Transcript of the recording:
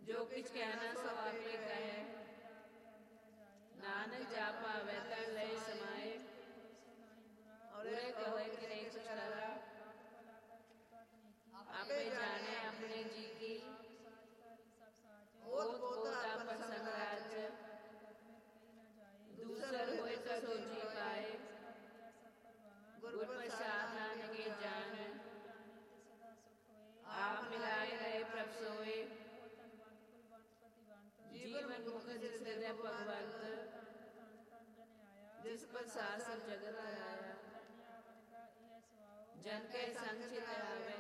जो किछ कहना सो आपे कहे, नानक जा पावे तर लय समाए। और कहे कि नहीं कुछ करा, आपे जाने अपने जी की, ओत पोता पर संराज। दूसर होए तो सो जी पाए, गुर प्रसाद नानक जान। आप मिलाए रहे प्रभ सोए, जीवन मुख जिस हृदय भगवंत। जिस पर सार सब जगत आया, जन के संग चित आवे,